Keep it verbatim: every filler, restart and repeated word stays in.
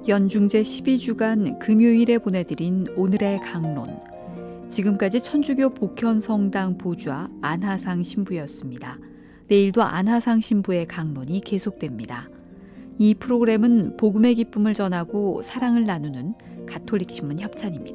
연중제 십이 주간 금요일에 보내드린 오늘의 강론. 지금까지 천주교 복현성당 보좌 안하상 신부였습니다. 내일도 안하상 신부의 강론이 계속됩니다. 이 프로그램은 복음의 기쁨을 전하고 사랑을 나누는 가톨릭 신문 협찬입니다.